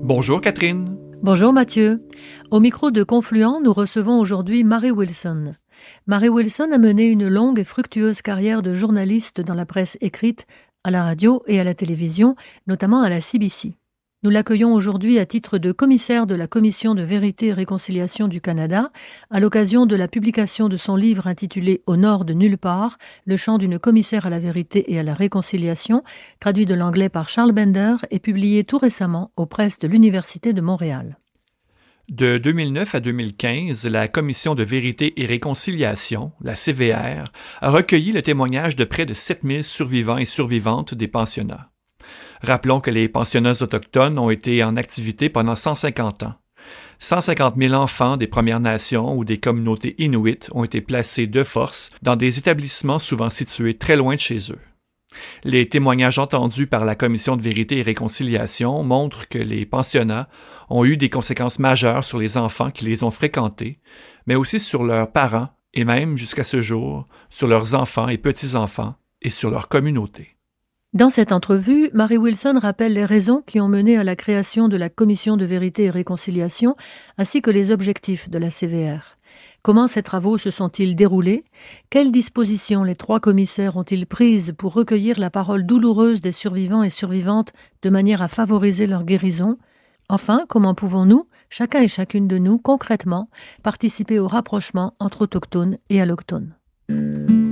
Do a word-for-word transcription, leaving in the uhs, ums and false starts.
Bonjour Catherine. Bonjour Mathieu. Au micro de Confluent, nous recevons aujourd'hui Mary Wilson. Mary Wilson a mené une longue et fructueuse carrière de journaliste dans la presse écrite, à la radio et à la télévision, notamment à la C B C. Nous l'accueillons aujourd'hui à titre de commissaire de la Commission de vérité et réconciliation du Canada, à l'occasion de la publication de son livre intitulé « Au nord de nulle part, le chant d'une commissaire à la vérité et à la réconciliation », traduit de l'anglais par Charles Bender et publié tout récemment aux presses de l'Université de Montréal. De deux mille neuf à deux mille quinze, la Commission de vérité et réconciliation, la C V R, a recueilli le témoignage de près de sept mille survivants et survivantes des pensionnats. Rappelons que les pensionnats autochtones ont été en activité pendant cent cinquante ans. cent cinquante mille enfants des Premières Nations ou des communautés inuites ont été placés de force dans des établissements souvent situés très loin de chez eux. Les témoignages entendus par la Commission de vérité et réconciliation montrent que les pensionnats ont eu des conséquences majeures sur les enfants qui les ont fréquentés, mais aussi sur leurs parents et même, jusqu'à ce jour, sur leurs enfants et petits-enfants et sur leur communauté. Dans cette entrevue, Mary Wilson rappelle les raisons qui ont mené à la création de la Commission de vérité et réconciliation, ainsi que les objectifs de la C V R. Comment ces travaux se sont-ils déroulés? Quelles dispositions les trois commissaires ont-ils prises pour recueillir la parole douloureuse des survivants et survivantes de manière à favoriser leur guérison? Enfin, comment pouvons-nous, chacun et chacune de nous, concrètement, participer au rapprochement entre autochtones et allochtones?